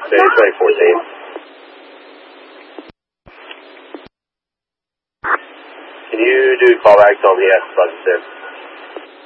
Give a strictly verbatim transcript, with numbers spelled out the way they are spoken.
Say twenty fourteen. Can you do callbacks on the X button six?